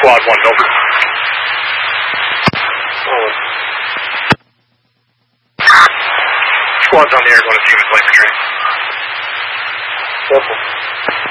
Squad 1, over. Squad's on the air, going to see who's late for train. Careful.